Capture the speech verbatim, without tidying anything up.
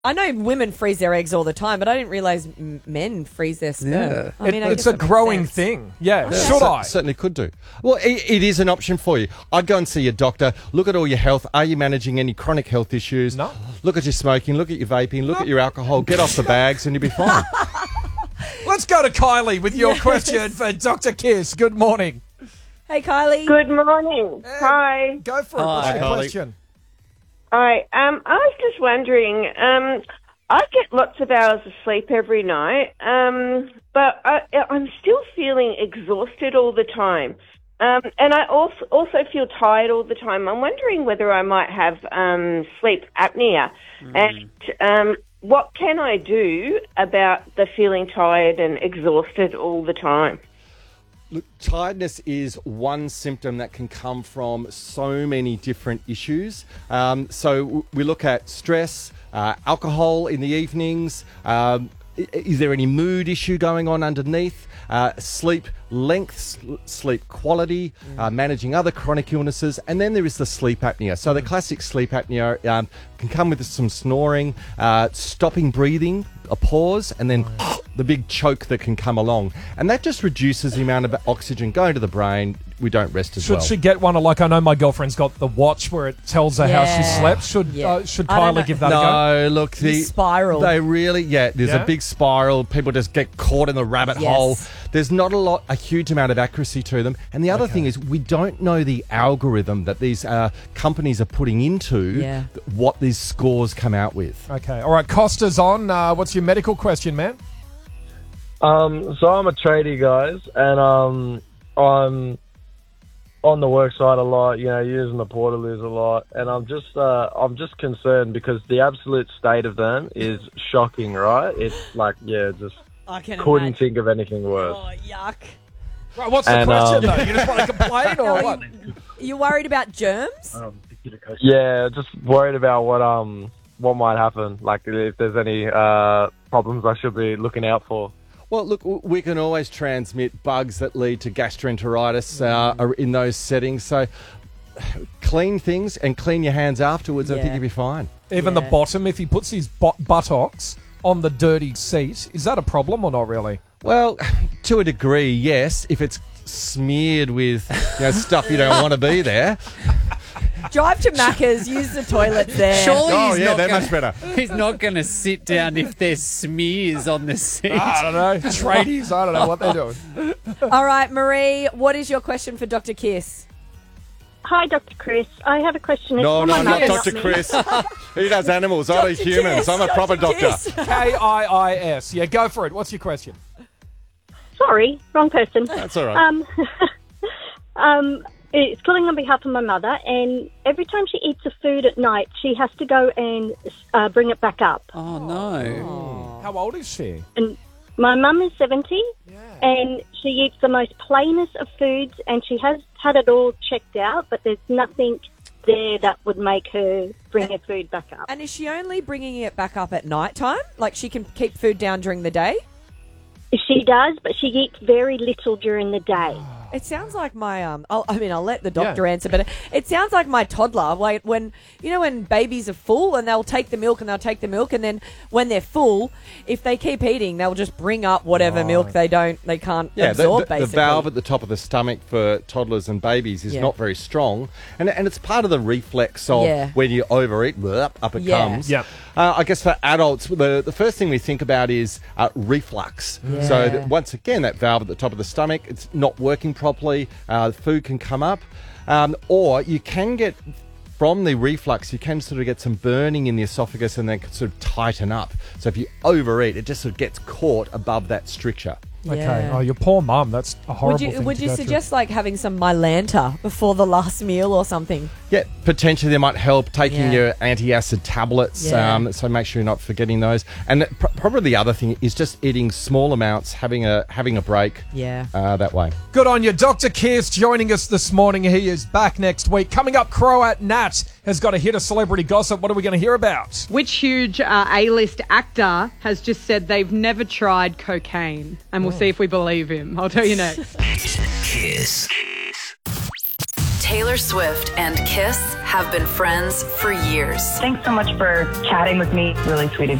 I know women freeze their eggs all the time, but I didn't realise m- men freeze their sperm. Yeah. I mean, it, I it's guess a that makes growing sense. thing. Yeah. Okay. Should Cer- I? Certainly could do. Well, it, it is an option for you. I'd go and see your doctor. Look at all your health. Are you managing any chronic health issues? No. Look at your smoking. Look at your vaping. Look at your alcohol. Get off the bags and you'll be fine. Let's go to Kylie with your Yes. question for Doctor Kiss. Good morning. Hey, Kylie. Good morning. Hi. Go for it. Hi, What's your Kylie. question? Hi. Um, I was just wondering. Um, I get lots of hours of sleep every night, um, but I, I'm still feeling exhausted all the time, um, and I also also feel tired all the time. I'm wondering whether I might have um, sleep apnea, mm. and um, what can I do about the feeling tired and exhausted all the time? Look, tiredness is one symptom that can come from so many different issues. Um, so w- we look at stress, uh, alcohol in the evenings. Um, i- is there any mood issue going on underneath? Uh, sleep length, sl- sleep quality, uh, managing other chronic illnesses, and then there is the sleep apnea. So the classic sleep apnea um, can come with some snoring, uh, stopping breathing, a pause, and then the big choke that can come along. And that just reduces the amount of oxygen going to the brain. We don't rest as Should well. she get one? Like I know my girlfriend's got the watch where it tells her how she Yeah. slept. Should Yeah. uh, should I don't know. Kylie give that a go? No, look, the spiral. They really, yeah. There's Yeah? a big spiral. People just get caught in the rabbit Yes. hole. There's not a lot, a huge amount of accuracy to them. And the other Okay. thing is, we don't know the algorithm that these uh, companies are putting into Yeah. what these scores come out with. Okay. All right. Costa's on. Uh, what's your medical question, man? Um, so I'm a tradie, guys, and um, I'm on the work site a lot. You know, using the portaloos a lot, and I'm just, uh, I'm just concerned because the absolute state of them is shocking. Right? It's like, yeah, just I can couldn't imagine. think of anything worse. Oh, yuck. Right. What's the And, question um, though? You just want to complain or Are what? you, you worried about germs? Yeah, just worried about what um what might happen. Like if there's any uh problems I should be looking out for. Well, look, w- we can always transmit bugs that lead to gastroenteritis uh, are in those settings. So clean things and clean your hands afterwards. I think Yeah. you'll be fine. Even Yeah. the bottom, if he puts his bot- buttocks on the dirty seat, is that a problem or not really? Well, to a degree, yes. If it's smeared with you know, stuff you don't want to be there. Drive to Macca's, use the toilets there. Surely Oh, he's yeah, not they're gonna, much better. He's not going to sit down if there's smears on the seat. I don't know. Tradies, I don't know what they're doing. All right, Marie, what is your question for Doctor Kiss? Hi, Doctor Chris. I have a question. It's No, for no, my not mother, Doctor me. Chris. He does animals. I do Doctor humans. Kiss, I'm a proper Doctor doctor. Kiss. K I I S. Yeah, go for it. What's your question? Sorry, wrong person. That's all right. Um, um, it's calling on behalf of my mother, and every time she eats a food at night, she has to go and uh, bring it back up. Oh, no. How old is she? And my mum is seventy, and she eats the most plainest of foods, and she has had it all checked out, but there's nothing there that would make her bring her food back up. And is she only bringing it back up at night time? Like she can keep food down during the day? She does, but she eats very little during the day. It sounds like my um. I'll, I mean, I'll let the doctor answer, but it, it sounds like my toddler. Like when you know when babies are full and they'll take the milk and they'll take the milk, and then when they're full, if they keep eating, they'll just bring up whatever milk they don't, they can't Yeah, the, absorb. the, the basically, valve at the top of the stomach for toddlers and babies is Yeah. not very strong, and and it's part of the reflex of Yeah. when you overeat, bleh, up it Yeah. comes. Yep. Uh, I guess for adults, the the first thing we think about is uh, reflux. Yeah. So that once again, that valve at the top of the stomach, it's not working properly. Uh, food can come up, um, or you can get. From the reflux, you can sort of get some burning in the esophagus and then sort of tighten up. So if you overeat, it just sort of gets caught above that stricture. Okay. Yeah. Oh, your poor mum. That's a horrible Would you thing would to you go suggest like having some Mylanta before the last meal or something? Yeah, potentially they might help taking Yeah. your anti-acid tablets, Yeah. um, so make sure you're not forgetting those. And pr- probably the other thing is just eating small amounts, having a having a break Yeah. uh, that way. through? Good on you. Doctor Kiss joining us this morning. He is back next week. Coming up, Croat Nat has got a hit of celebrity gossip. What are we going to hear about? Which huge uh, A-list actor has just said they've never tried cocaine? And we'll see if we believe him. I'll tell you next. Kiss. Taylor Swift and Kiss have been friends for years. Thanks so much for chatting with me. Really sweet of